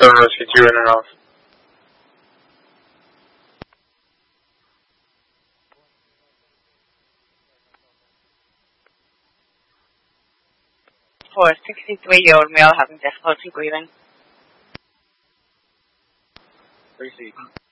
if you're in or off. For a 63-year-old male having difficulty breathing. Receive.